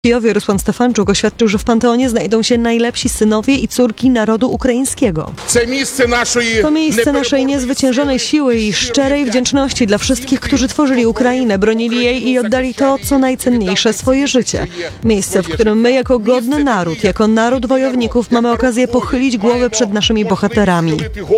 W Kijowie Rusłan Stefanczuk oświadczył, że w Panteonie znajdą się najlepsi synowie i córki narodu ukraińskiego. To miejsce naszej niezwyciężonej siły i szczerej wdzięczności dla wszystkich, którzy tworzyli Ukrainę, bronili jej i oddali to, co najcenniejsze, swoje życie. Miejsce, w którym my jako godny naród, jako naród wojowników mamy okazję pochylić głowy przed naszymi bohaterami.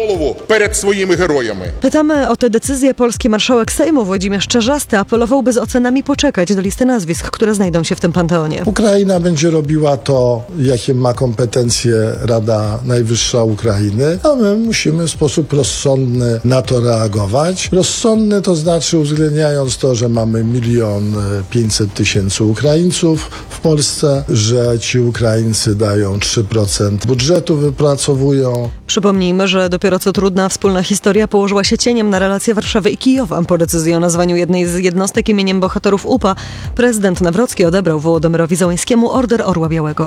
Pytamy o tę decyzję. Polski marszałek Sejmu Włodzimierz Czarzasty apelował, by z ocenami poczekać do listy nazwisk, które znajdą się w tym Panteonie. Ukraina będzie robiła to, jakie ma kompetencje Rada Najwyższa Ukrainy, a my musimy w sposób rozsądny na to reagować. Rozsądny to znaczy uwzględniając to, że mamy 1 500 000 Ukraińców w Polsce, że ci Ukraińcy dają 3% budżetu, wypracowują. Przypomnijmy, że dopiero co trudna wspólna historia położyła się cieniem na relacje Warszawy i Kijowa. Po decyzji o nazwaniu jednej z jednostek imieniem bohaterów UPA prezydent Nawrocki odebrał Wołodymyrowi Zełańskiemu Order Orła Białego.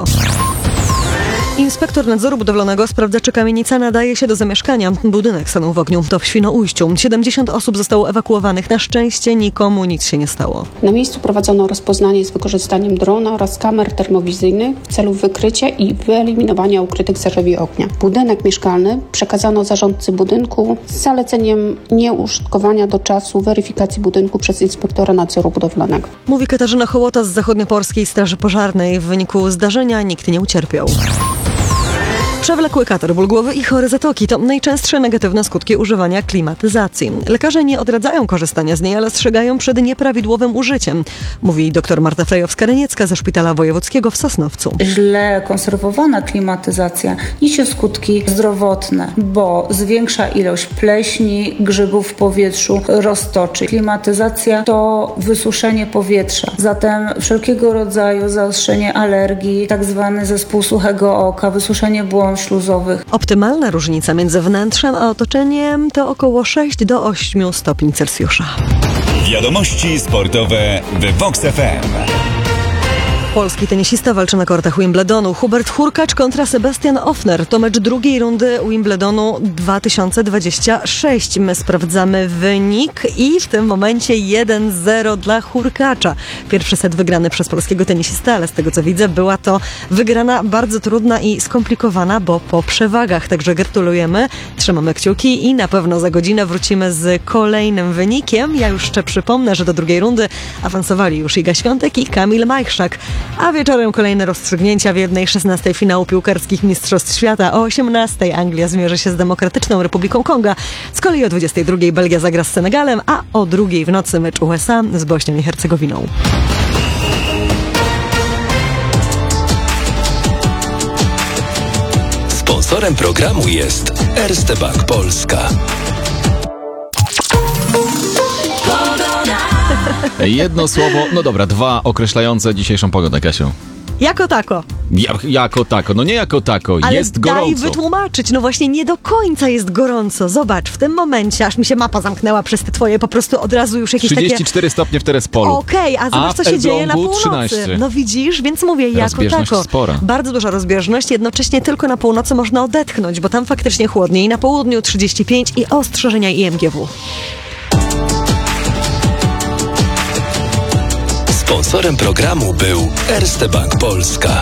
Inspektor nadzoru budowlanego sprawdza, czy kamienica nadaje się do zamieszkania. Budynek stanął w ogniu. To w Świnoujściu. 70 osób zostało ewakuowanych. Na szczęście nikomu nic się nie stało. Na miejscu prowadzono rozpoznanie z wykorzystaniem drona oraz kamer termowizyjnych w celu wykrycia i wyeliminowania ukrytych zarzewia ognia. Budynek mieszkalny przekazano zarządcy budynku z zaleceniem nieużytkowania do czasu weryfikacji budynku przez inspektora nadzoru budowlanego. Mówi Katarzyna Hołota z Zachodniopolskiej Straży Pożarnej. W wyniku zdarzenia nikt nie ucierpiał. Przewlekły katar, ból głowy i chore zatoki to najczęstsze negatywne skutki używania klimatyzacji. Lekarze nie odradzają korzystania z niej, ale strzegają przed nieprawidłowym użyciem, mówi dr Marta Frejowska-Reniecka ze Szpitala Wojewódzkiego w Sosnowcu. Źle konserwowana klimatyzacja niesie skutki zdrowotne, bo zwiększa ilość pleśni, grzybów w powietrzu, roztoczy. Klimatyzacja to wysuszenie powietrza, zatem wszelkiego rodzaju zaostrzenie alergii, tak zwany zespół suchego oka, wysuszenie błon śluzowych. Optymalna różnica między wnętrzem a otoczeniem to około 6 do 8 stopni Celsjusza. Wiadomości sportowe w Vox FM. Polski tenisista walczy na kortach Wimbledonu. Hubert Hurkacz kontra Sebastian Ofner. To mecz drugiej rundy Wimbledonu 2026. My sprawdzamy wynik i w tym momencie 1-0 dla Hurkacza. Pierwszy set wygrany przez polskiego tenisistę, ale z tego co widzę była to wygrana bardzo trudna i skomplikowana, bo po przewagach. Także gratulujemy, trzymamy kciuki i na pewno za godzinę wrócimy z kolejnym wynikiem. Ja jeszcze przypomnę, że do drugiej rundy awansowali już Iga Świątek i Kamil Majchrzak. A wieczorem kolejne rozstrzygnięcia w 1/16 finału piłkarskich Mistrzostw Świata. O 18:00 Anglia zmierzy się z Demokratyczną Republiką Konga. Z kolei o 22:00 Belgia zagra z Senegalem, a o 2:00 w nocy mecz USA z Bośnią i Hercegowiną. Sponsorem programu jest Erste Bank Polska. Jedno słowo, no dobra, 2 określające dzisiejszą pogodę, Kasiu. Jako tako. Jako tako, no nie jako tako, ale jest gorąco. daj wytłumaczyć, no właśnie nie do końca jest gorąco. Zobacz, w tym momencie, aż mi się mapa zamknęła przez te twoje po prostu od razu już jakieś 34 stopnie w Terespolu. Okej, a zobacz co się dzieje na północy. 13. No widzisz, więc mówię jako Rozbieżność tako. spora. Bardzo duża rozbieżność, jednocześnie tylko na północy można odetchnąć, bo tam faktycznie chłodniej. Na południu 35 i ostrzeżenia IMGW. Sponsorem programu był Erste Bank Polska.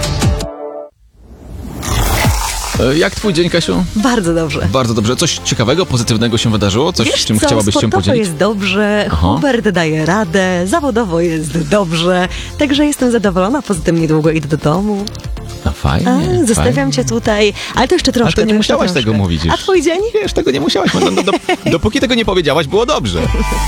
Jak twój dzień, Kasiu? Bardzo dobrze. Bardzo dobrze. Coś ciekawego, pozytywnego się wydarzyło? Coś, Wiesz czym co, chciałabyś się sportowo podzielić? jest dobrze, Hubert daje radę, zawodowo jest dobrze, także jestem zadowolona, poza tym niedługo idę do domu. No fajnie. Zostawiam cię tutaj, ale to jeszcze troszkę. Ale to nie musiałaś tego mówić. A twój dzień? Wiesz, tego nie musiałaś. Dopóki tego nie powiedziałaś, było dobrze.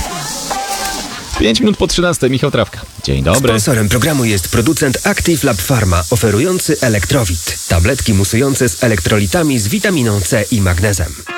5 minut po 13, Michał Trawka. Dzień dobry. Sponsorem programu jest producent Active Lab Pharma, oferujący Elektrowit. Tabletki musujące z elektrolitami z witaminą C i magnezem.